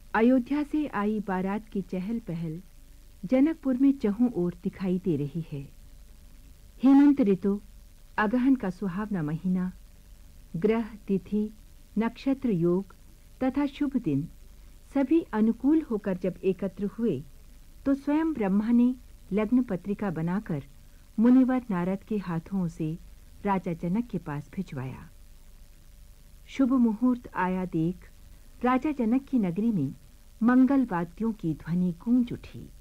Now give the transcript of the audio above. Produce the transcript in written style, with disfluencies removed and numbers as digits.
अयोध्या से आई बारात की चहल पहल जनकपुर में चहुं ओर दिखाई दे रही है। हेमंत ऋतु, अगहन का सुहावना महीना, ग्रह, तिथि, नक्षत्र, योग तथा शुभ दिन सभी अनुकूल होकर जब एकत्र हुए तो स्वयं ब्रह्मा ने लग्न पत्रिका बनाकर मुनिवर नारद के हाथों से राजा जनक के पास भिजवाया। शुभ मुहूर्त आया देख राजा जनक की नगरी में मंगल वाद्यों की ध्वनि गूंज उठी।